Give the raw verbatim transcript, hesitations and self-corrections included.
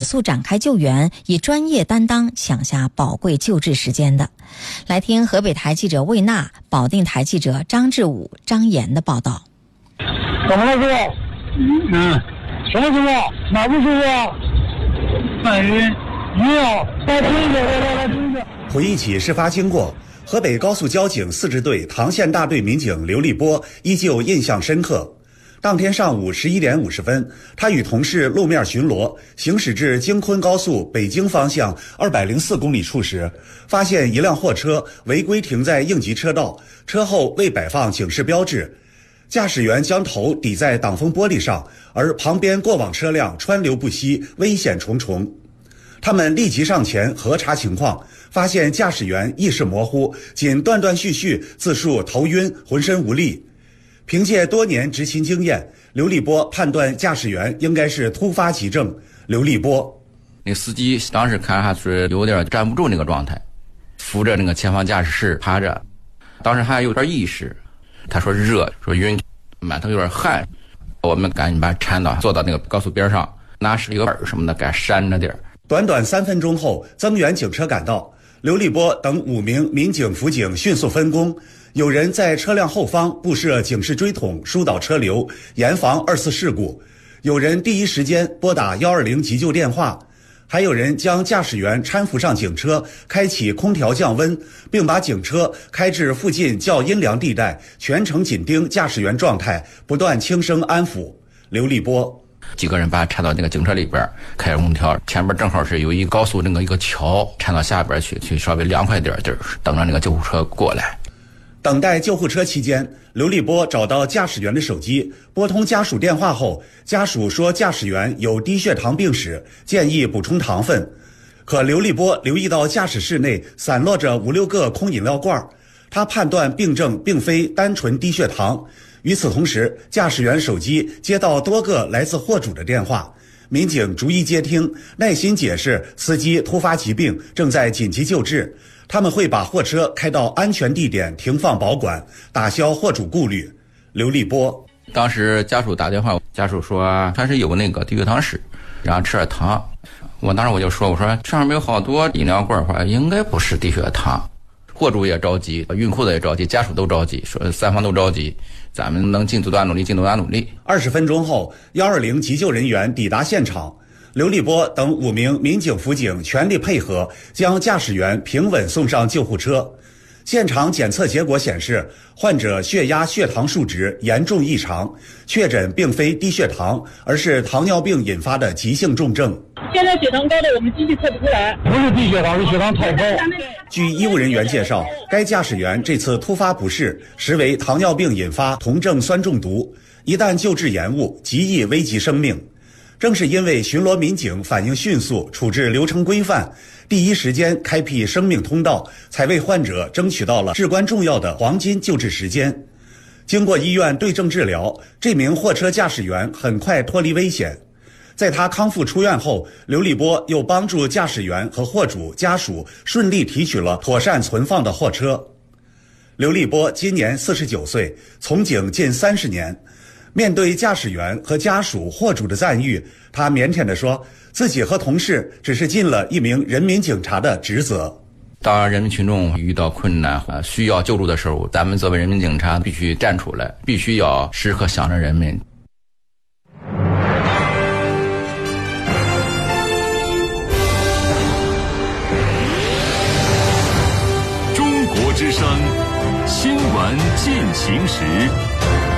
速展开救援，以专业担当抢下宝贵救治时间的。来听河北台记者魏娜、保定台记者张志武、张岩的报道。 怎么了，师傅？嗯，什么情况？哪不舒服啊？犯晕，晕啊！来听一下，来来听一下。 回忆起事发经过，河北高速交警四支队唐县大队民警刘立波依旧印象深刻。当天上午十一点五十分，他与同事路面巡逻，行驶至京昆高速北京方向二百零四公里处时，发现一辆货车违规停在应急车道，车后未摆放警示标志。驾驶员将头抵在挡风玻璃上，而旁边过往车辆川流不息，危险重重。他们立即上前核查情况，发现驾驶员意识模糊，仅断断续续自述头晕、浑身无力。凭借多年执勤经验，刘立波判断驾驶员应该是突发急症。刘立波， 那司机当时看还是有点站不住那个状态，扶着那个前方驾驶室趴着，当时还有点意识。他说热，说晕，满头有点汗。我们赶紧把他搀到，坐到那个高速边上，拿是一个板什么的给他扇着点。 短短三分钟后，增援警车赶到，刘立波等五名民警辅警迅速分工。有人在车辆后方布设警示锥筒，疏导车流，严防二次事故；有人第一时间拨打一二零急救电话；还有人将驾驶员搀扶上警车，开启空调降温，并把警车开至附近较阴凉地带，全程紧盯驾驶员状态，不断轻声安抚。刘立波， 几个人把他搀到那个警车里边，开空调，前边正好是有一高速那个一个桥，搀到下边去，去稍微凉快点地儿，等着那个救护车过来。 等待救护车期间，刘立波找到驾驶员的手机，拨通家属电话后，家属说驾驶员有低血糖病史，建议补充糖分。可刘立波留意到驾驶室内散落着五六个空饮料罐，他判断病症并非单纯低血糖。与此同时，驾驶员手机接到多个来自货主的电话，民警逐一接听，耐心解释司机突发疾病，正在紧急救治。他们会把货车开到安全地点停放保管，打消货主顾虑。刘立波， 当时家属打电话，家属说他是有那个低血糖史，然后吃点糖。我当时我就说，我说上面有好多饮料罐的话，应该不是低血糖。货主也着急，孕妇的也着急，家属都着急，说三方都着急，咱们能尽多大努力尽多大努力。 二十分钟后，一二零急救人员抵达现场。刘立波等五名民警辅警全力配合，将驾驶员平稳送上救护车。现场检测结果显示，患者血压、血糖数值严重异常，确诊并非低血糖，而是糖尿病引发的急性重症。 现在血糖高的我们机器测不出来，不是低血糖，是血糖太高。 据医务人员介绍，该驾驶员这次突发不适实为糖尿病引发酮症酸中毒，一旦救治延误，极易危及生命。正是因为巡逻民警反应迅速，处置流程规范，第一时间开辟生命通道，才为患者争取到了至关重要的黄金救治时间。经过医院对症治疗，这名货车驾驶员很快脱离危险。在他康复出院后，刘立波又帮助驾驶员和货主家属顺利提取了妥善存放的货车。刘立波今年四十九岁，从警近三十年。面对驾驶员和家属、货主的赞誉，他腼腆地说，自己和同事只是尽了一名人民警察的职责。 当人民群众遇到困难、需要救助的时候，咱们作为人民警察必须站出来，必须要时刻想着人民。 中国之声，新闻进行时。